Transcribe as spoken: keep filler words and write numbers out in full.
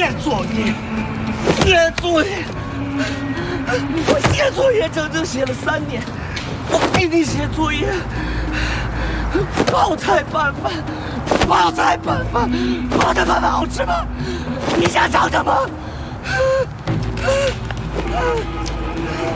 写作业，写作业，我写作业整整写了三年。我给你写作业，泡菜拌饭，泡菜拌饭，泡菜拌饭好吃吗？你想尝尝吗？